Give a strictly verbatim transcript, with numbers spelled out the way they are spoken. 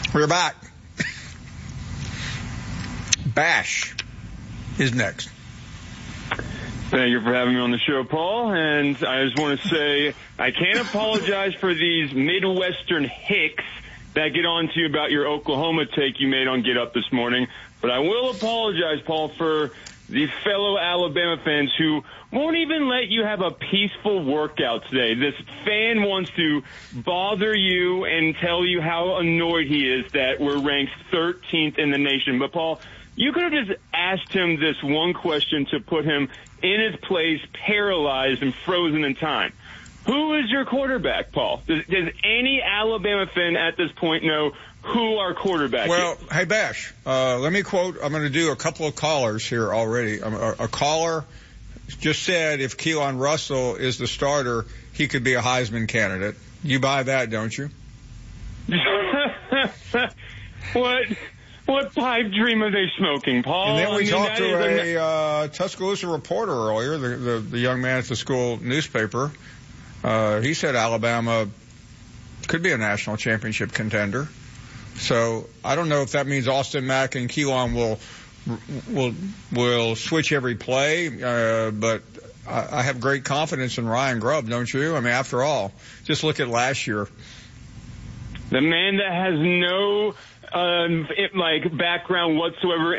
We're back. Bash is next. Thank you for having me on the show, Paul. And I just want to say I can't apologize for these Midwestern hicks that get on to you about your Oklahoma take you made on Get Up this morning. But I will apologize, Paul, for these fellow Alabama fans who won't even let you have a peaceful workout today. This fan wants to bother you and tell you how annoyed he is that we're ranked thirteenth in the nation. But, Paul, you could have just asked him this one question to put him in his place, paralyzed and frozen in time. Who is your quarterback, Paul? Does, does any Alabama fan at this point know who our quarterback well, is? Well, hey, Bash, uh, let me quote. I'm going to do a couple of callers here already. Um, a, a caller just said if Keelan Russell is the starter, he could be a Heisman candidate. You buy that, don't you? What? What pipe dream are they smoking, Paul? And then we I mean, talked to a, a uh, Tuscaloosa reporter earlier, the, the, the young man at the school newspaper. Uh, he said Alabama could be a national championship contender. So I don't know if that means Austin Mack and Keelan will will will switch every play, uh, but I, I have great confidence in Ryan Grubb, don't you? I mean, after all, just look at last year. The man that has no um, it, like background whatsoever